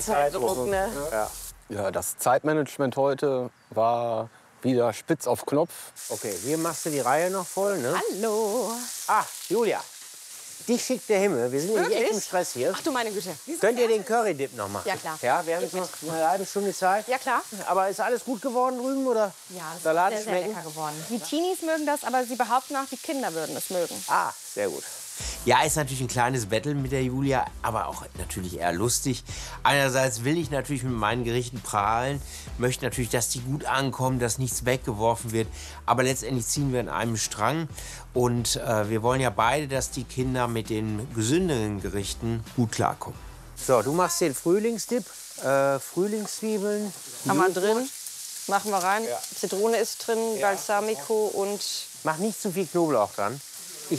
Zeitdruck, ne? Ja. Ja, das Zeitmanagement heute war wieder spitz auf Knopf. Okay, hier machst du die Reihe noch voll, ne? Hallo. Ah, Julia, dich schickt der Himmel. Wir sind nämlich echt im Stress hier. Ach du meine Güte. Könnt ihr den Curry-Dip noch machen? Ja, klar. Ja, wir haben jetzt noch eine halbe Stunde Zeit. Ja, klar. Aber ist alles gut geworden drüben, oder? Ja, es Salat ist sehr, schmecken? sehr lecker geworden. Die Teenies mögen das, aber sie behaupten auch, die Kinder würden es mögen. Ah, sehr gut. Ja, ist natürlich ein kleines Battle mit der Julia, aber auch natürlich eher lustig. Einerseits will ich natürlich mit meinen Gerichten prahlen, möchte natürlich, dass die gut ankommen, dass nichts weggeworfen wird. Aber letztendlich ziehen wir an einem Strang und wir wollen ja beide, dass die Kinder mit den gesünderen Gerichten gut klarkommen. So, du machst den Frühlingsdip. Frühlingszwiebeln. Haben wir drin. Machen wir rein. Zitrone ist drin, Balsamico und... Mach nicht zu viel Knoblauch dran.